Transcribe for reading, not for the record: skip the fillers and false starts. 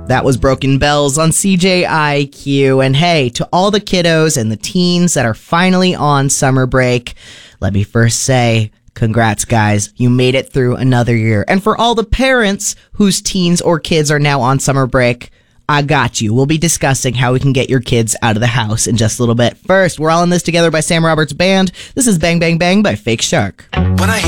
That was Broken Bells on CJIQ. And hey, to all the kiddos and the teens that are finally on summer break, let me first say, congrats, guys. You made it through another year. And for all the parents whose teens or kids are now on summer break, I got you. We'll be discussing how we can get your kids out of the house in just a little bit. First, We're All in This Together by Sam Roberts Band. This is Bang Bang Bang by Fake Shark. When I